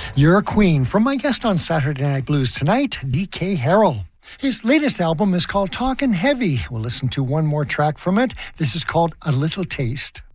You're a Queen from my guest on Saturday Night Blues tonight, D.K. Harrell. His latest album is called Talkin' Heavy. We'll listen to one more track from it. This is called A Little Taste.